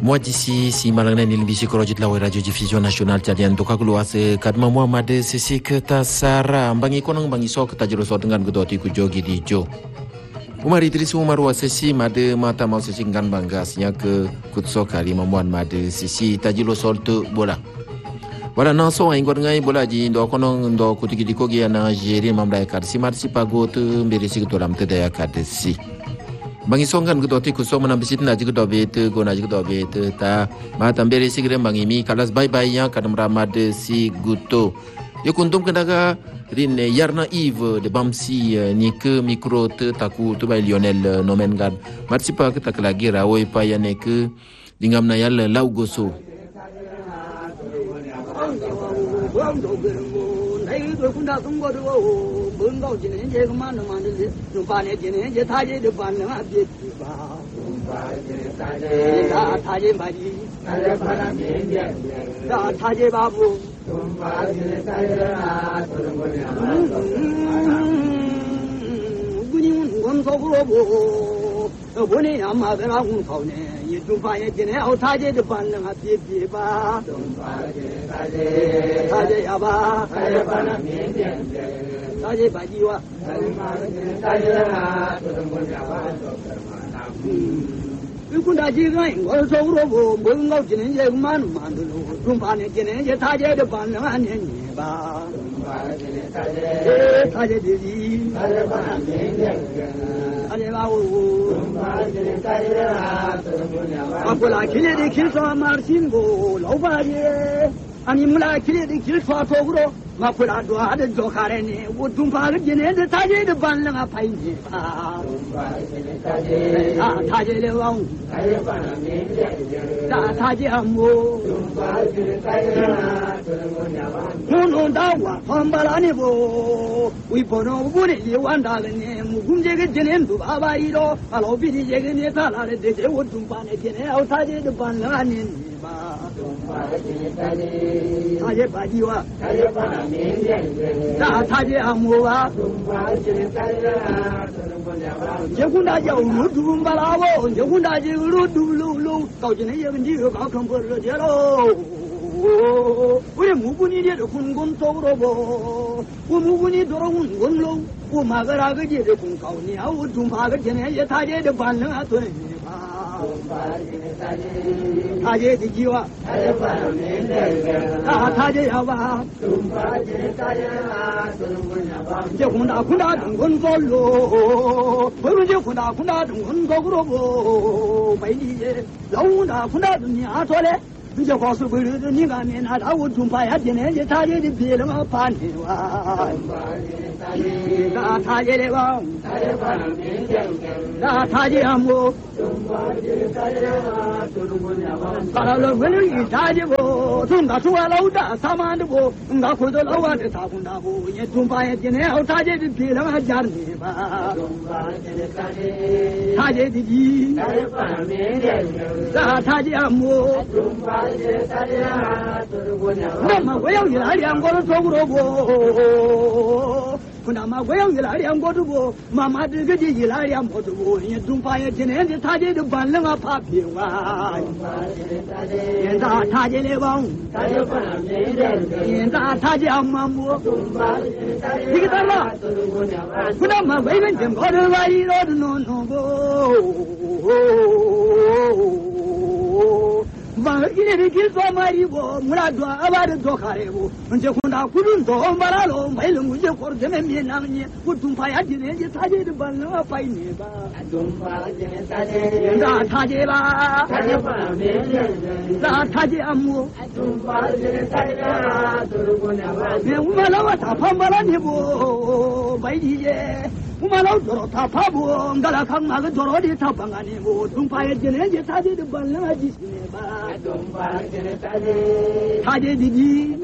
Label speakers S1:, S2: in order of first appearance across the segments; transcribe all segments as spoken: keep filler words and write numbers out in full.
S1: Moi d'ici, si malangna ni limbisi korojit la radio diffusion nationale tadian to kakulu ase kadma Muhammad sisik tasara bangi konang bangi sok tajiro so dengan gedoti ku jogi di jo. Umar Idris Umar wasesi made mata mau sesingkan banggasnya ke kutso kali mamuan made sisi tajilo sol tu bola. Wala na so ingor ngai bola ji ndo konong ndo kutigi di kogi na jeri mamdai kad si mar si pago tu berisi to lam te daya kad si. Bangi songan gedoti kuso menambisit na jigo dobet go na jigo dobet ta mata berisi gre bangi mi kalas bye bye ya kadam ramad si guto. Yo kuntum kedaga rin yarna Eve de bamsi ni ke mikro te taku tu bai Lionel Nomengad. Marsipa ke tak lagi rawoi pa ya ne ke dingam na yal lau goso.
S2: Bune amma gara un kaune ye tumpa ye jene au taje de ban na pie pie ba tumpa je taje taje aba taje bana mien mien taje ba jiwa taje ma taje na to mo ja ba to karma na ku kun da ji gai ngo so ro bo mo ngau jene ye man man do tumpa ne jene ye taje de ban na ne ni ba tumpa jene taje taje de ji taje bana mien mien Apola kile de kilsa marsingo laubaye ani mula kile de kilsa togro mapula do ade jokare ne wudum pa gene de taje de banla pai ni ba taje taje le wang taje bana me da taje amo no da wa pambala ni bo wi bono buri li wanda ne mugum je ge jene ndu baba iro alo bi je ge ne ta la de de wudum pa ne jene au taje de banla ni ba taje ba ji wa taje bana da taje amo ba je kun da ja ru du bala bo je kun da je ru du lu lu kau je ne ye ni ga kan bo je lo 우리 무분이들 군군토로보 무분이 돌아온 건로 우마가라 그지를 군가오니 아우 둠파가 전에 예 타제의 반응 하더니 타제 지지와 아 타제 야바 둠파제 타제라 돌아오냐 이제 군다 군다 군건솔로 버르제 군다 군다 군건고로보 바이니제 라운다 군다 두냐 소래 이제 과수 버르드 니가 메나 라우 좀 봐야 되네 이제 타제리 비르마 파니와 나 타제리 왕 나 타제 아무 바라로 버르이 타제고 좀다 좋아라우다 사만도 나 고도 라와데 타군다고 이제 좀 봐야 되네 어 타제리 비르마 자르니 봐 타제디 나 타제 아무 그나마 외형이라 양고를 속으로 보 그나마 외형이라 양고도 보 마마들 그지 이라 양고도 보 이 둠파에 지내는데 타제도 반능아 파피와 엔다 타제네 왕 엔다 타제 엄마무 이게 달라 그나마 외면 좀 걸어와 이러도 노노고 이래를 길도 말이고 문화도 아바를 도카래고 언제 혼자 구른 도 말하러 말로 문제 고르면 미나니 구tum파야 지네 이제 타제를 받는 아빠이네 봐 둠파제 타제 나 타제라 타제바 나 타제 아무 둠파제 타제라 들고냐 봐 내 우마라와 다 판발하니 보 바이디제 우마라우 도로 다 파보 갈아 강마가 도로리 다 방아니 뭐 둠파야 지네 이제 타제를 받는 아지시네 봐 타제 디디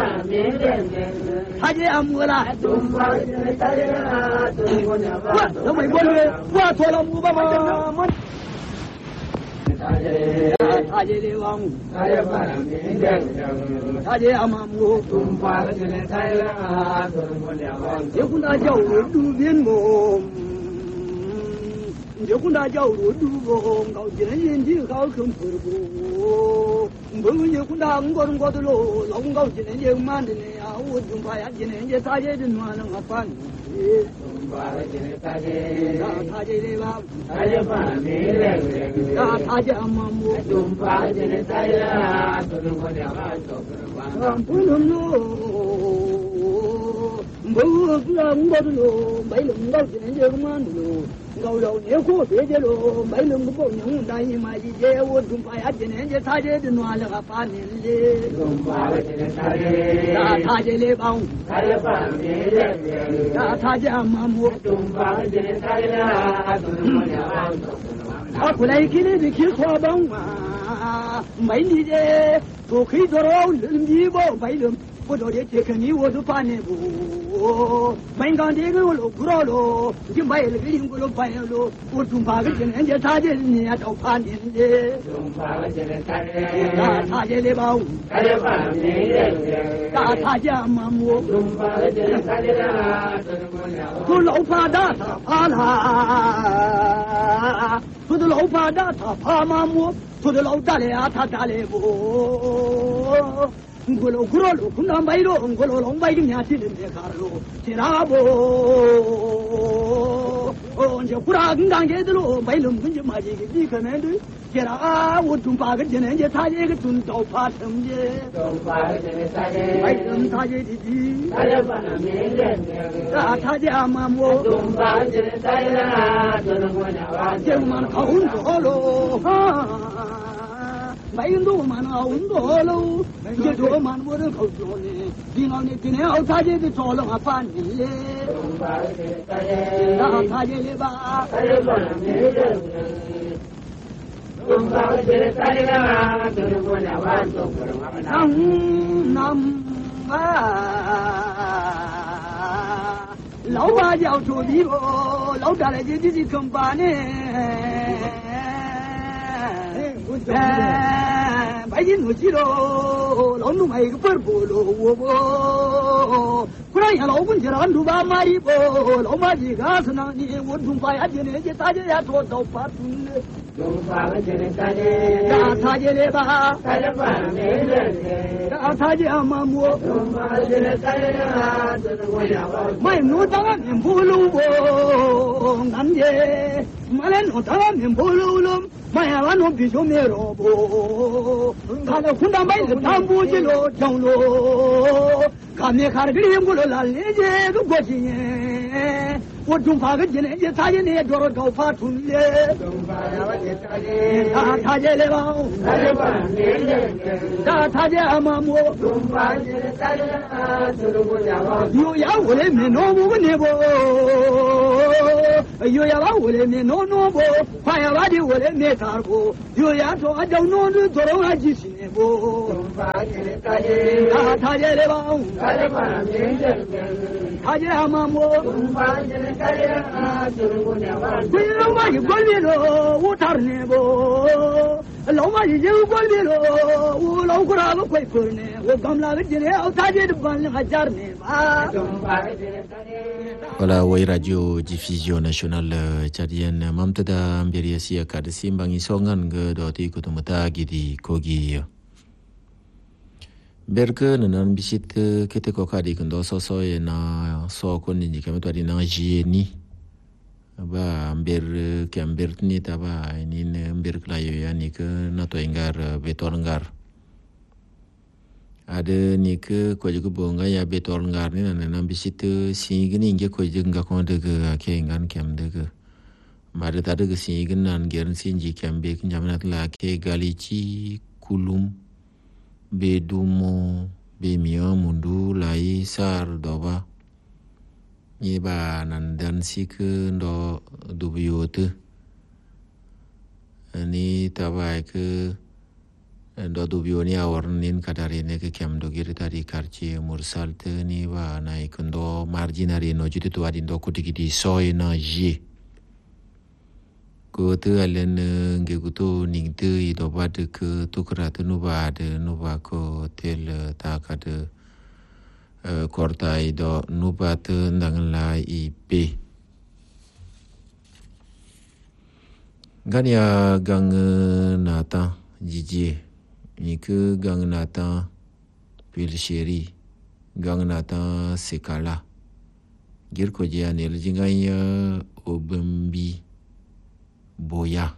S2: 타제 아무라 와 너무 이거를 와 돌아 무바마 타제 대왕 타제 아마무 예군다 저 두변 몸 你混大叫路路过，搞起来人气好很不不，不你混大我中国的路，老公搞起来也慢的呢呀，我中怕呀，今年也大姐的暖了我烦你。他这里吧，他这把你来个，他这妈母，中把这里在呀，都是我两个走不不能路，不是我的路，没能到今年这个慢的路。老肉你过别的路，没能不够用，但一买一节我中怕呀，今年这他这的暖了八年哩，中把这里他这，他他这里帮，他这把你来个，他他这妈母，中把这里他这，都是我两个走不他过来给你的去说帮嘛，没你的都可以做到人民不白人。我昨天去看你，我都把你不，门岗这个路不绕路，就买了个零个路搬路，我中怕个今年这差点你也都怕你的，中怕个今年差点，大差点的吧，差点把你的，大差点嘛么，中怕个今年差点啦，都老怕大他怕啦，说的老怕大他怕嘛么，说的老大嘞啊他大嘞不。我老古老路，困难白路，我老老白个年纪的那卡路，其他不，哦，这古拉跟刚接的路，白路跟就马这个你可能的，其他我中八个今年就差这个中招怕什么的，中八个今年差这，白路差这的的，差这把那没人的，啊差这阿妈么，中八个今年差这啦，这能我俩话，这嘛那空着路哈。没人多嘛，那很多喽。这多嘛，我都口说呢。你讲你今天好大姐的做了我烦你嘞。那大姐的吧，大姐说了没人。我大姐大姐啦，就是我俩玩做不了我们那那啊，老爸叫出的哦，老大来就自己更办呢。哎，白金路去喽，老奴买个本不喽，我不，不然呀老公去了，路把买一包，老妈几个是那里，我中把呀今年去大家呀多到八吨了，中把了今年大家，大大家的吧，大家把没人的，大大家嘛么，中把了今年大家呀，这是我俩吧，买路当然面不路不，俺的买来路当然面不路了。妈呀！俺弄必须没萝卜，看到混蛋买的汤不进了江路，看没看那个脸我了烂脸这个过去年，我中发个今年这大姐呢做了高发春的，中发呀我这大姐，大大姐来吧，大姐把脸脸，大大姐嘛么，中发这大姐啊，就是我家吧，有呀我的没弄不呢不。有呀把我的面弄弄不，快呀把的我的面打不，有呀说俺叫弄着做了俺几十年不。他他家的吧，他家把那面人，他家妈妈，他家的他家啊，就是我娘吧。我老妈就管别了，我打你不，老妈就管别了，我老姑那个快活呢，我刚那个今天他家的班还加呢吧。
S1: Voilà, way radio diffusion nationale tchadienne mamtada mbiri sia kad simbangi songan ge doti kutumata gidi kogi berke nan bisit kete ko kadi kendo so so na so ko ni kame to na jeni ba mber ke mber ni taba ni mber klayo yani ke na to ingar betor ngar ada ni ke ko juga bonga ya betor ngar ni nan nan bisit singini nge ko jenga ko de ke ngan kem de ke mare ta de singin nan gern sinji kem be nyamnat la ke galici kulum bedumo be mio mundu lai sar doba ni ba nan dan sik ndo dubiote ni tabai ke ndo dubio ni awarnin kadari ne ke kem do giri tadi quartier mursalte ni ba na ikondo marginari no jitu tu adi ndo kutikiti soy na ji ko te alen nge gutu ning te i do ba de ke tukrat nu ba de nu ba ko tel ta ka de korta i do nu ba te ndang la i pe Gania gang nata jiji ni ke gang nata pilsheri gang nata sekala gir ko je anel jingaya obambi boya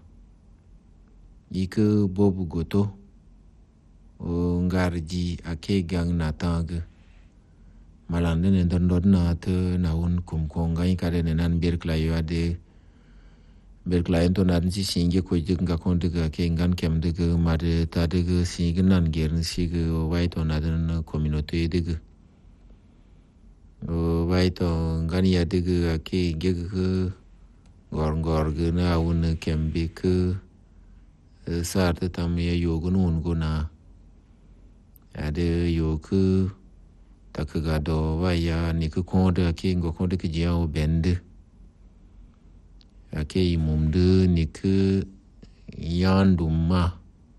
S1: ike bobu goto o ngarji ake gang nata ge malande ne ndond na te na un kum ko ngai kare ne nan bir klayo ade ber klayen to nan si singe ko je nga kon de ke ngan kem de ge mare ta de ge si ge nan ger si ge wai to na den communauté de ge o wai to ngan ya de ge ke ge ge gor gor ge na un kem be ke sar te tam ya yo gu nun gu na ade yo ku ta ke ga do wa ya ni ku kon de ke ngo kon de ke je o bende ake imumde ni ke yanduma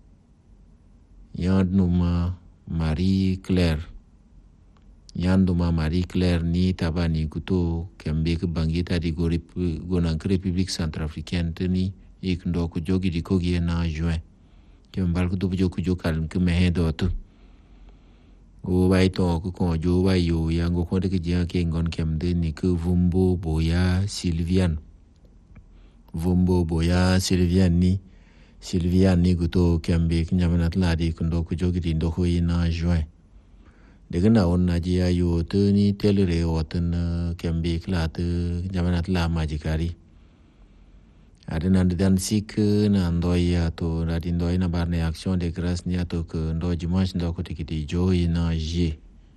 S1: yanduma Marie Claire yanduma Marie Claire ni tabani kuto kembe ke bangita di go gonan République centrafricaine ni ik ndo ko jogi di ko gi na juin kembal ko do joku jokal ke me do to o bai to ko ko jo bai yo yango ko de ke ja ke ngon kemde ni ke vumbo boya Sylviane Vumbo boya Sylviani Sylviani guto kembe kinyamanat ladi kundo ku jogi ndo ko ina juin de gna on na ji ayo to ni telere oten kembe klat kinyamanat la majikari adena dan sik na ndoya to radi ndoy na barne action de grâce ni ato ko ndo dimanche ndo ko tikiti jo ina je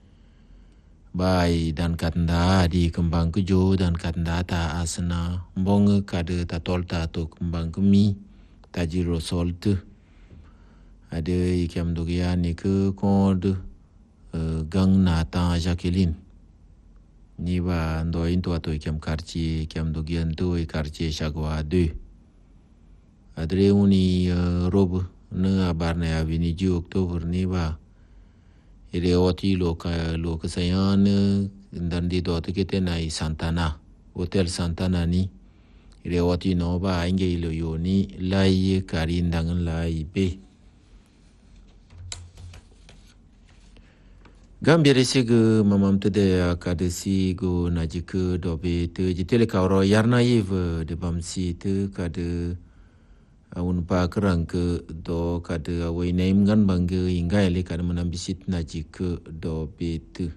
S1: bai dan katnda di kembang kejo dan katnda ta asna mbong kade ta tolta to kembang kemi tajiro solte ade ikem dogia ni ke kod gang nata Jacqueline ni ba ndo into to ikem quartier ikem dogia ndo e quartier Chagwa deux adre uni rob na barne avini ji octobre ni ba ile oti loka loka sayan ndandi do te kete na Santana Hotel Santana ni ile oti no ba inge ilo yoni lai karindang lai be gambere sege mamam tede akadesi go najike dobe te jitele kawro yarna yiv de bamsi te kade awun pa kerang ke do kade awai naim gan bangge hingga ele kade menambisit naji ke do bete.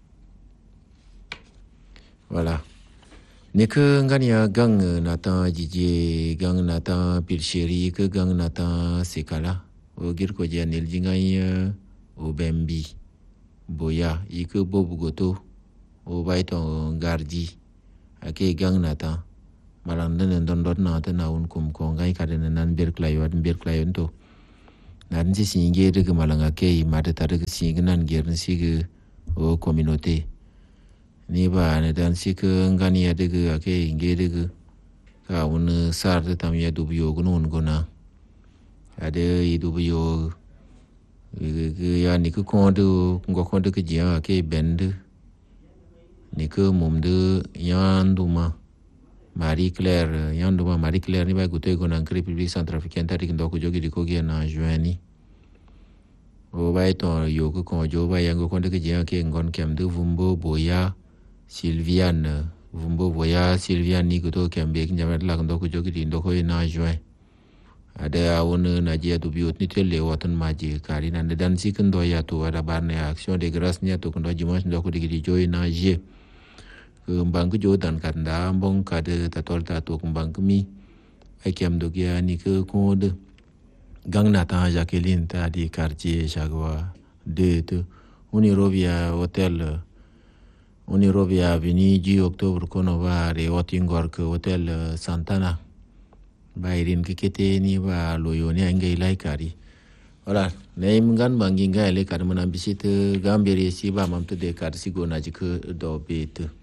S1: Voilà. Neke ngan ya gang nata jije gang nata pilsheri ke gang nata sekala. O gir ko jan el jingai o bembi boya ike bobu goto o baito garji ake gang nata malang den don don na ta na un kum ko ngai ka den nan ber klayo ad ber klayo to nan si singe de ke malanga ke ma de ta de singe nan ger si ge o communauté ni ba ne dan si ke ngani ya de ge ake inge de ge ka un sar de tam ya du bio gunun gona ade i du bio ge ya ni ke ko de ngo ko de ke ja ke bende ni ke mum de yanduma Marie Claire yanduma Marie Claire ni ba gote ko nan République centrafricaine ta dik ndoko jogi diko gi na juin ni o ba to yo ko ko jo ba yango ko de ge ke ngon kem de vumbo boya Sylviane vumbo boya Sylviane ni goto kem be nyamet la ndoko jogi di ndoko na juin ada awon na je to biot ni tele watan maji kari nan dan sikin do ya to ada barne action de grâce ni to ko do dimanche ndoko digi di joy na je kembang ke jodan kanda mbong kade tatol tato kembang kemi aikem dogia ni ke kode gang nata Jacqueline ta di quartier Chagwa deux te uni robia hotel uni robia vini ji octobre kono va re otingor ke hotel Santana bairin ke kete ni ba loyo ni angai lai kari wala naim gan bangi ngai le kar manam bisit gambere si ba mam te de kar si go na ji ke do bet